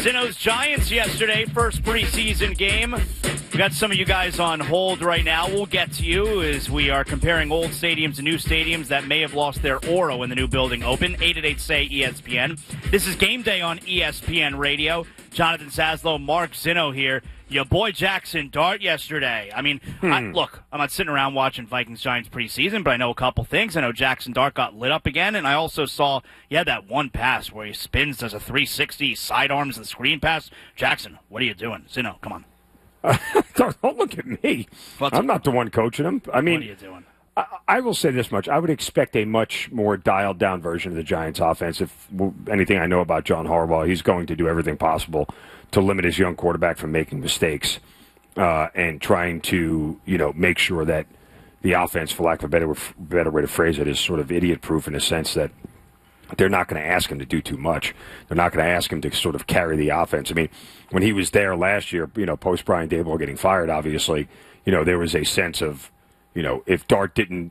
Zeno's Giants yesterday, first preseason game. We got some of you guys on hold right now. We'll get to you as we are comparing old stadiums to new stadiums that may have lost their aura when the new building opened. 888-SAY-ESPN. This is Game Day on ESPN Radio. Jonathan Saslow, Mark Zeno here. Your boy Jackson Dart yesterday. I mean, look, I'm not sitting around watching Vikings-Giants preseason, but I know a couple things. I know Jackson Dart got lit up again, and I also saw he had that one pass where he spins, does a 360, sidearms the screen pass. Jackson, what are you doing? Zeno, come on. Don't look at me. I'm not the one coaching him. I mean, what are you doing? I will say this much. I would expect a much more dialed-down version of the Giants' offense. If anything I know about John Harbaugh, he's going to do everything possible to limit his young quarterback from making mistakes and trying to, make sure that the offense, for lack of a better way to phrase it, is sort of idiot-proof in the sense that they're not going to ask him to do too much. They're not going to ask him to sort of carry the offense. I mean, when he was there last year, post Brian Daboll getting fired, obviously, there was a sense of, if Dart didn't,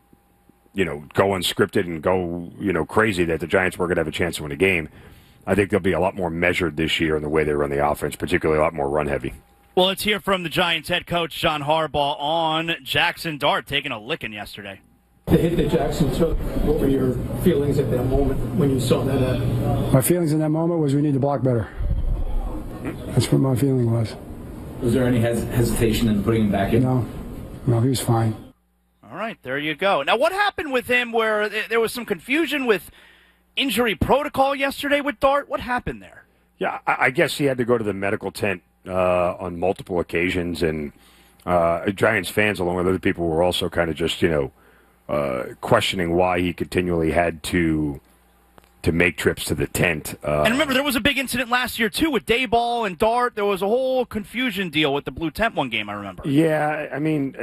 go unscripted and go, crazy, that the Giants weren't going to have a chance to win a game. I think they'll be a lot more measured this year in the way they run the offense, particularly a lot more run-heavy. Well, let's hear from the Giants head coach, John Harbaugh, on Jackson Dart taking a licking yesterday. The hit that Jackson took, what were your feelings at that moment when you saw that? My feelings in that moment was we need to block better. That's what my feeling was. Was there any hesitation in putting him back in? No, he was fine. All right, there you go. Now, what happened with him where there was some confusion with injury protocol yesterday with Dart? What happened there? Yeah, I guess he had to go to the medical tent on multiple occasions, and Giants fans, along with other people, were also kind of just, questioning why he continually had to make trips to the tent. And remember, there was a big incident last year, too, with Daboll and Dart. There was a whole confusion deal with the blue tent one game, I remember. Yeah, I mean,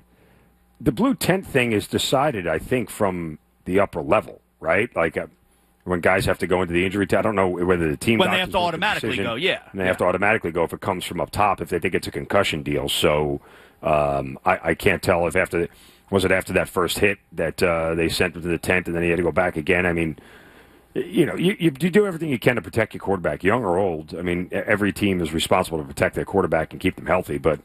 the blue tent thing is decided, I think, from the upper level, right? Like when guys have to go into the injury tent. I don't know whether the team... When they have to automatically go, yeah. And they have to automatically go if it comes from up top, if they think it's a concussion deal. So I can't tell if after... Was it after that first hit that they sent him to the tent and then he had to go back again? I mean, you do everything you can to protect your quarterback, young or old. I mean, every team is responsible to protect their quarterback and keep them healthy. But,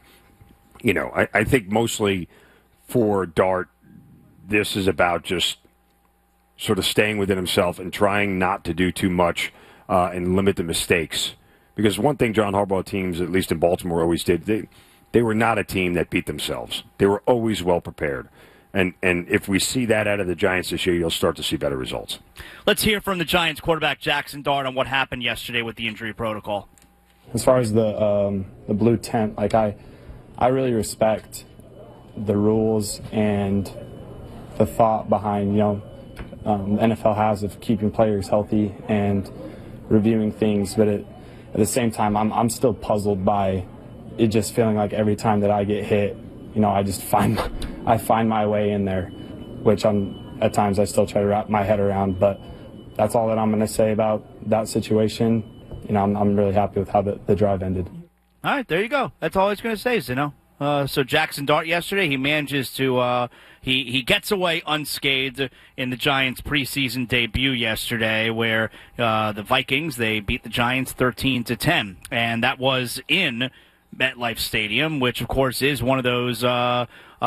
I think mostly for Dart, this is about just sort of staying within himself and trying not to do too much and limit the mistakes. Because one thing John Harbaugh teams, at least in Baltimore, always did, they were not a team that beat themselves. They were always well prepared. And if we see that out of the Giants this year, you'll start to see better results. Let's hear from the Giants quarterback, Jackson Dart, on what happened yesterday with the injury protocol. As far as the blue tent, I really respect the rules and the thought behind, the NFL has of keeping players healthy and reviewing things. But at the same time, I'm still puzzled by it just feeling like every time that I get hit, I just find my way in there, which at times I still try to wrap my head around. But that's all that I'm going to say about that situation. I'm really happy with how the drive ended. All right, there you go. That's all I was going to say, Zeno. So Jackson Dart yesterday, he manages to he gets away unscathed in the Giants' preseason debut yesterday, where the Vikings, they beat the Giants 13-10, and that was in MetLife Stadium, which, of course, is one of those, how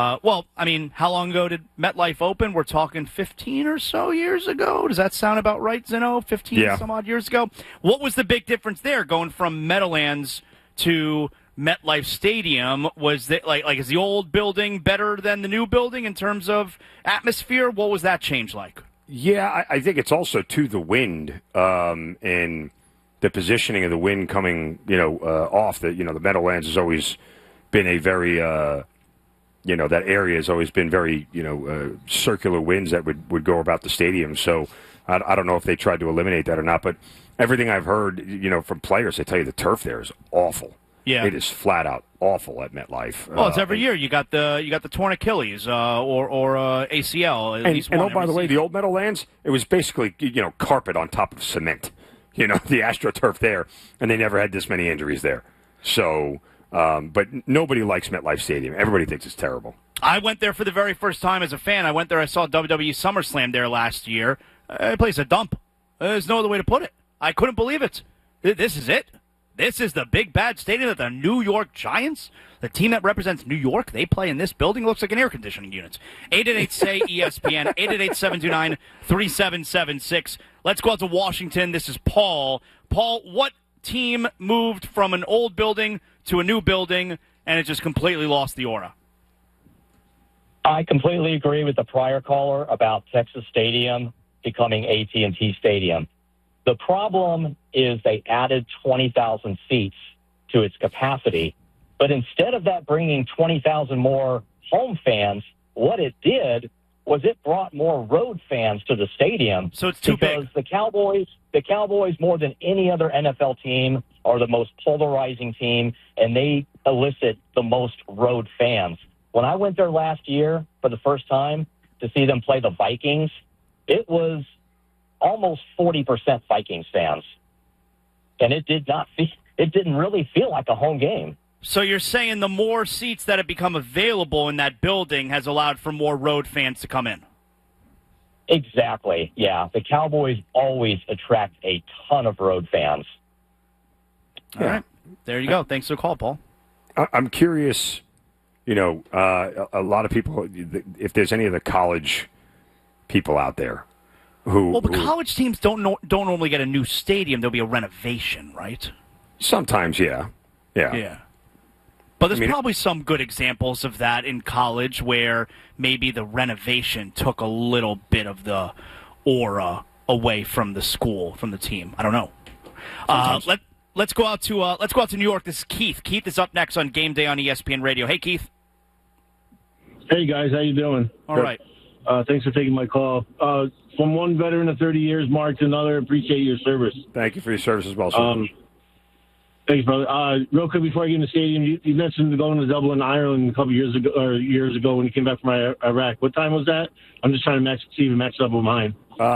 long ago did MetLife open? We're talking 15 or so years ago. Does that sound about right, Zeno? 15 some odd years ago? What was the big difference there going from Meadowlands to MetLife Stadium? Was that is the old building better than the new building in terms of atmosphere? What was that change like? Yeah, I think it's also to the wind and the positioning of the wind coming, off. The Meadowlands has always been a very, that area has always been very, circular winds that would go about the stadium. So I don't know if they tried to eliminate that or not. But everything I've heard, from players, they tell you the turf there is awful. Yeah, it is flat out awful at MetLife. Well, it's every year. You got the torn Achilles or ACL. At least one by the way, the old Meadowlands, it was basically carpet on top of cement. The AstroTurf there, and they never had this many injuries there. So, but nobody likes MetLife Stadium. Everybody thinks it's terrible. I went there for the very first time as a fan. I saw WWE SummerSlam there last year. The place a dump. There's no other way to put it. I couldn't believe it. This is it. This is the big bad stadium of the New York Giants? The team that represents New York, they play in this building. Looks like an air conditioning unit. 888-SAY-ESPN, 888-729-3776. Let's go out to Washington. This is Paul. Paul, what team moved from an old building to a new building, and it just completely lost the aura? I completely agree with the prior caller about Texas Stadium becoming AT&T Stadium. The problem is they added 20,000 seats to its capacity. But instead of that bringing 20,000 more home fans, what it did was it brought more road fans to the stadium. So it's too big. Because the Cowboys, more than any other NFL team, are the most polarizing team, and they elicit the most road fans. When I went there last year for the first time to see them play the Vikings, it was almost 40% Vikings fans. And it didn't really feel like a home game. So you're saying the more seats that have become available in that building has allowed for more road fans to come in? Exactly, yeah. The Cowboys always attract a ton of road fans. All right. There you go. Thanks for the call, Paul. I'm curious, a lot of people, if there's any of the college people out there who... Well, college teams don't normally get a new stadium. There'll be a renovation, right? Sometimes, yeah. Yeah. But there's probably some good examples of that in college where maybe the renovation took a little bit of the aura away from the school, from the team. I don't know. Let's go out to New York. This is Keith. Keith is up next on Game Day on ESPN Radio. Hey, Keith. Hey, guys. How you doing? All right. Thanks for taking my call. From one veteran of 30 years, Mark, to another, appreciate your service. Thank you for your service as well, sir. Thanks, brother. Real quick before I get in the stadium, you mentioned going to Dublin, Ireland a couple years ago when you came back from Iraq. What time was that? I'm just trying to see if it matched up with mine.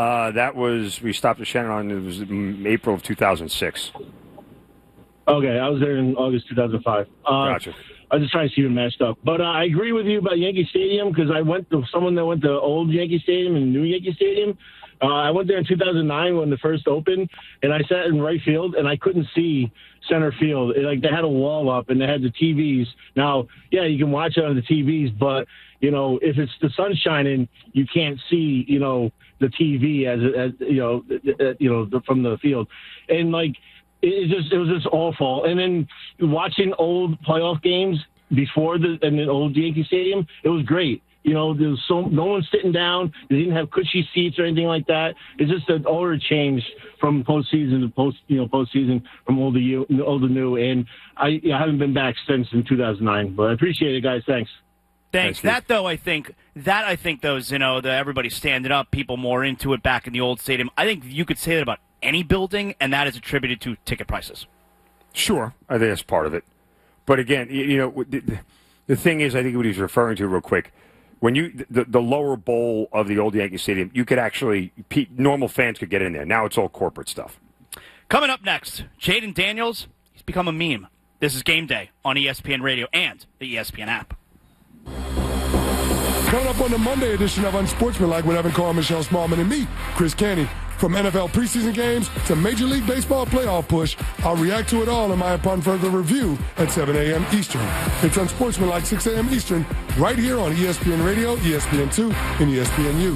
We stopped at Shannon. It was April of 2006. Okay, I was there in August 2005. Gotcha. I was just trying to see if it matched up. But I agree with you about Yankee Stadium because I went to someone that went to old Yankee Stadium and new Yankee Stadium. I went there in 2009 when the first opened, and I sat in right field, and I couldn't see center field. They had a wall up, and they had the TVs. Now, yeah, you can watch it on the TVs, but, if it's the sun shining, you can't see, the TV from the field. And, it was just awful. And then watching old playoff games before in the old Yankee Stadium, it was great. There was no one sitting down. They didn't have cushy seats or anything like that. It's just an order change from postseason to postseason, from old to new. And I haven't been back since in 2009. But I appreciate it, guys. Thanks. Thanks. I think those, everybody standing up, people more into it back in the old stadium. I think you could say that about any building, and that is attributed to ticket prices. Sure. I think that's part of it. But again, the thing is, I think what he's referring to real quick, when the lower bowl of the old Yankee Stadium, you could actually, normal fans could get in there. Now it's all corporate stuff. Coming up next, Jaden Daniels, he's become a meme. This is Game Day on ESPN Radio and the ESPN app. Coming up on the Monday edition of Unsportsmanlike with Evan Carr, Michelle Smallman, and me, Chris Canty. From NFL preseason games to Major League Baseball playoff push, I'll react to it all in my Upon Further Review at 7 a.m. Eastern. It's Unsportsmanlike 6 a.m. Eastern, right here on ESPN Radio, ESPN2, and ESPNU.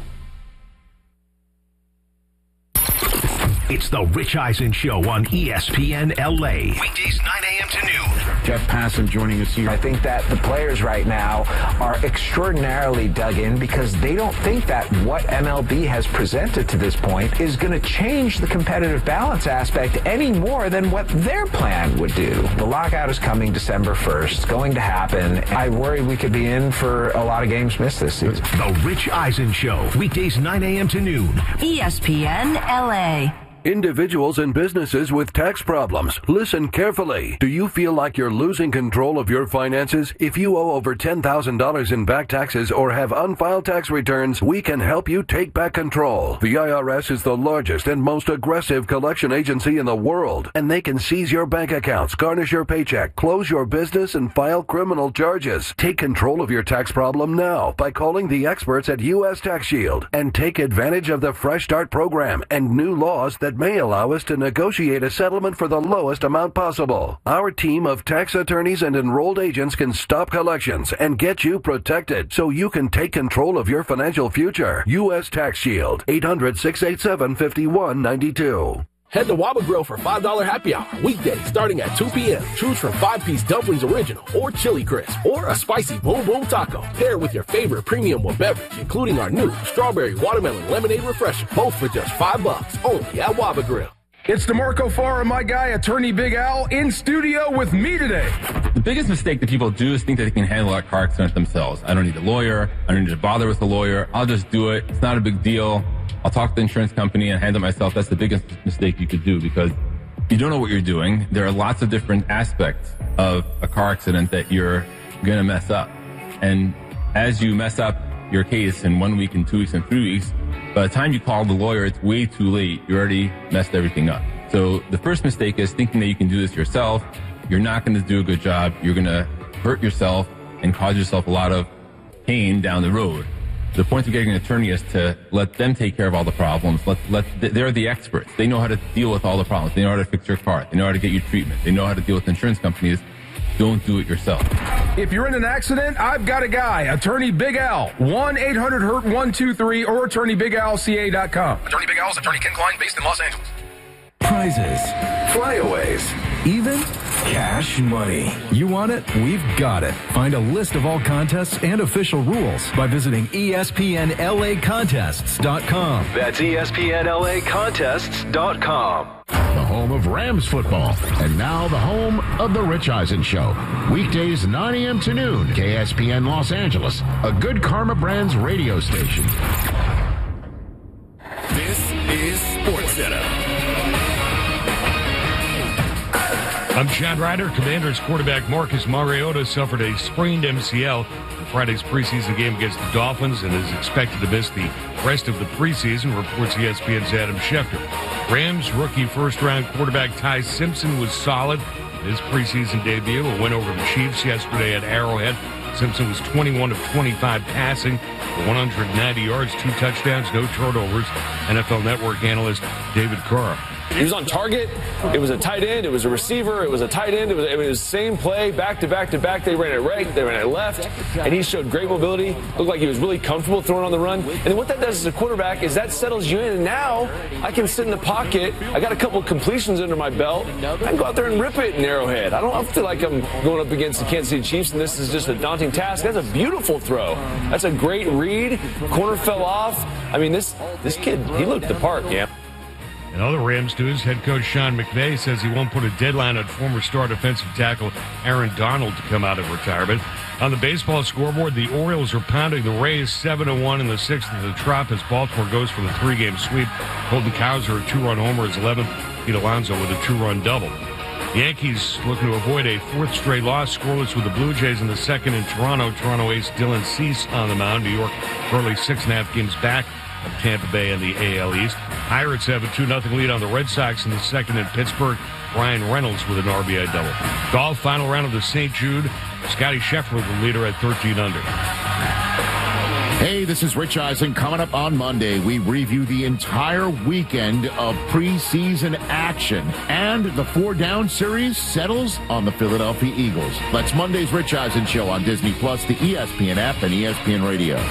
It's the Rich Eisen Show on ESPN LA. Weekdays 9 a.m. to noon. Jeff Passan joining us here. I think that the players right now are extraordinarily dug in because they don't think that what MLB has presented to this point is going to change the competitive balance aspect any more than what their plan would do. The lockout is coming December 1st. It's going to happen. I worry we could be in for a lot of games missed this season. The Rich Eisen Show. Weekdays 9 a.m. to noon. ESPN LA. Individuals and businesses with tax problems, listen carefully. Do you feel like you're losing control of your finances? If you owe over $10,000 in back taxes or have unfiled tax returns, we can help you take back control. The IRS is the largest and most aggressive collection agency in the world, and they can seize your bank accounts, garnish your paycheck, close your business, and file criminal charges. Take control of your tax problem now by calling the experts at U.S. Tax Shield and take advantage of the Fresh Start program and new laws that that may allow us to negotiate a settlement for the lowest amount possible. Our team of tax attorneys and enrolled agents can stop collections and get you protected so you can take control of your financial future. U.S. Tax Shield, 800-687-5192. Head to Waba Grill for $5 happy hour, weekdays starting at 2 p.m. Choose from 5-piece dumplings original or chili crisp or a spicy boom boom taco. Pair with your favorite premium beverage, including our new strawberry watermelon lemonade refresher, both for just $5 only at Waba Grill. It's DeMarco Farr and my guy, Attorney Big Al, in studio with me today. The biggest mistake that people do is think that they can handle a car accident themselves. I don't need a lawyer. I don't need to bother with a lawyer. I'll just do it. It's not a big deal. I'll talk to the insurance company and handle it myself. That's the biggest mistake you could do because you don't know what you're doing. There are lots of different aspects of a car accident that you're going to mess up. And as you mess up your case in 1 week and 2 weeks and 3 weeks, by the time you call the lawyer, it's way too late. You already messed everything up. So the first mistake is thinking that you can do this yourself. You're not going to do a good job. You're going to hurt yourself and cause yourself a lot of pain down the road. The point of getting an attorney is to let them take care of all the problems. They're the experts. They know how to deal with all the problems. They know how to fix your car. They know how to get you treatment. They know how to deal with insurance companies. Don't do it yourself. If you're in an accident, I've got a guy. Attorney Big Al. 1-800-HURT-123 or attorneybigalca.com. Attorney Big Al's Attorney Ken Klein, based in Los Angeles. Prizes, flyaways, even cash money. You want it? We've got it. Find a list of all contests and official rules by visiting ESPNLAcontests.com. That's ESPNLAcontests.com. The home of Rams football. And now the home of The Rich Eisen Show. Weekdays 9 a.m. to noon. KSPN Los Angeles. A Good Karma Brands radio station. This is SportsCenter. I'm Chad Ryder. Commanders quarterback Marcus Mariota suffered a sprained MCL in Friday's preseason game against the Dolphins and is expected to miss the rest of the preseason, reports ESPN's Adam Schefter. Rams rookie first-round quarterback Ty Simpson was solid in his preseason debut. A win over the Chiefs yesterday at Arrowhead. Simpson was 21 of 25 passing for 190 yards, 2 touchdowns, no turnovers. NFL Network analyst David Carr. He was on target. It was a tight end. It was a receiver. It was a tight end. It was the same play, back to back to back. They ran it right. They ran it left. And he showed great mobility. Looked like he was really comfortable throwing on the run. And then what that does as a quarterback is that settles you in. And now I can sit in the pocket. I got a couple completions under my belt. I can go out there and rip it in Arrowhead. I don't feel like I'm going up against the Kansas City Chiefs and this is just a daunting task. That's a beautiful throw. That's a great read. Corner fell off. I mean, this kid, he looked the part, yeah. In other Rams news, head coach Sean McVay says he won't put a deadline on former star defensive tackle Aaron Donald to come out of retirement. On the baseball scoreboard, the Orioles are pounding the Rays 7-1 in the 6th of the Trop as Baltimore goes for the 3-game sweep. Colton Cowser, a 2-run homer, his 11th. Pete Alonso with a 2-run double. Yankees looking to avoid a 4th straight loss, scoreless with the Blue Jays in the 2nd in Toronto. Toronto ace Dylan Cease on the mound. New York early 6.5 games back of Tampa Bay in the AL East. Pirates have a 2-0 lead on the Red Sox in the 2nd in Pittsburgh. Ryan Reynolds with an RBI double. Golf, final round of the St. Jude. Scotty Scheffler, the leader at 13 under. Hey, this is Rich Eisen. Coming up on Monday, we review the entire weekend of preseason action. And the 4-down series settles on the Philadelphia Eagles. That's Monday's Rich Eisen Show on Disney+, the ESPN app, and ESPN Radio.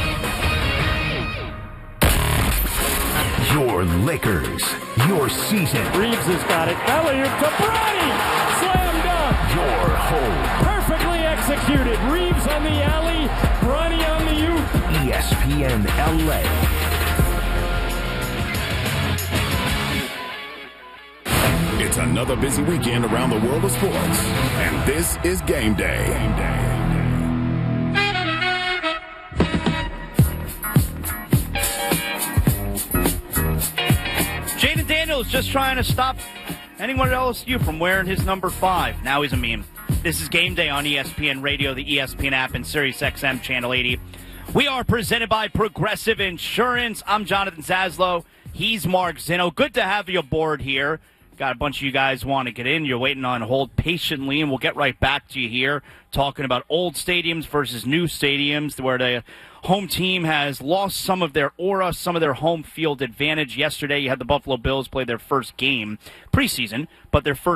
Your Lakers, your season. Reeves has got it. Elliott to Bronny. Slam dunk. Your home. Perfectly executed. Reeves on the alley. Bronny on the U. ESPN LA. It's another busy weekend around the world of sports, and this is Game Day. Game Day. Jaden Daniels just trying to stop anyone at LSU from wearing his number 5. Now he's a meme. This is Game Day on ESPN Radio, the ESPN app, and SiriusXM Channel 80. We are presented by Progressive Insurance. I'm Jonathan Zaslow. He's Mark Zinno. Good to have you aboard here. Got a bunch of you guys want to get in. You're waiting on hold patiently, and we'll get right back to you here, talking about old stadiums versus new stadiums, where they home team has lost some of their aura, some of their home field advantage. Yesterday, you had the Buffalo Bills play their first game preseason, but their first